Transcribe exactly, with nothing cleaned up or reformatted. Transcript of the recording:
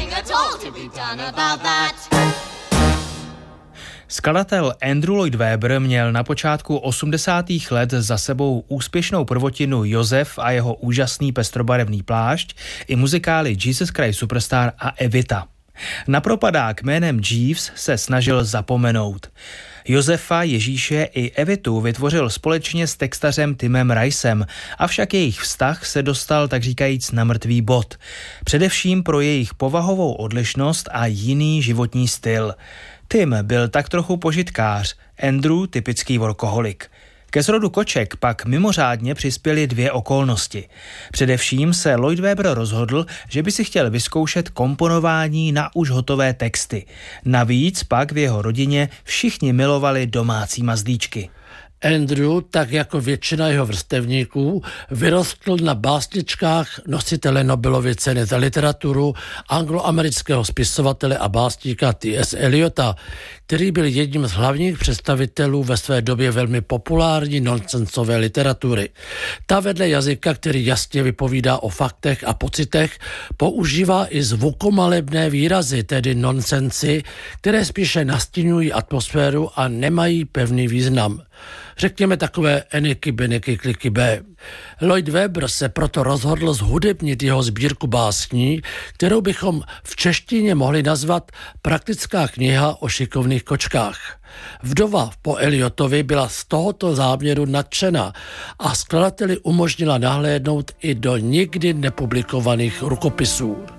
nothing at all to be done about that. Skladatel Andrew Lloyd Webber měl na počátku osmdesátých let za sebou úspěšnou prvotinu Josef a jeho úžasný pestrobarevný plášť i muzikály Jesus Christ Superstar a Evita. Na propadák jménem Jeeves se snažil zapomenout. Josefa, Ježíše i Evitu vytvořil společně s textařem Timem Ricem, avšak jejich vztah se dostal tak říkajíc na mrtvý bod. Především pro jejich povahovou odlišnost a jiný životní styl. Tim byl tak trochu požitkář, Andrew typický workoholik. Ke zrodu koček pak mimořádně přispěly dvě okolnosti. Především se Lloyd Webber rozhodl, že by si chtěl vyzkoušet komponování na už hotové texty. Navíc pak v jeho rodině všichni milovali domácí mazlíčky. Andrew, tak jako většina jeho vrstevníků, vyrostl na básničkách nositele Nobelovy ceny za literaturu angloamerického spisovatele a básníka T S Eliota, který byl jedním z hlavních představitelů ve své době velmi populární nonsensové literatury. Ta vedle jazyka, který jasně vypovídá o faktech a pocitech, používá i zvukomalebné výrazy, tedy nonsensy, které spíše nastínují atmosféru a nemají pevný význam. Řekněme takové eniky, beniky, kliky B. Lloyd Webber se proto rozhodl zhudebnit jeho sbírku básní, kterou bychom v češtině mohli nazvat Praktická kniha o šikovných kočkách. Vdova po Eliotovi byla z tohoto záměru nadšena a skladateli umožnila nahlédnout i do nikdy nepublikovaných rukopisů.